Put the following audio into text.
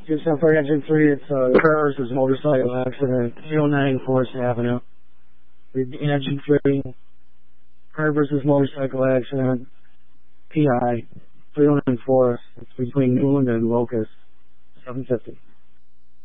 Just for engine 3, it's car versus motorcycle accident, 309 Forest Avenue. Engine 3, car versus motorcycle accident, PI, 309 Forest. It's between Newland and Locust, 750.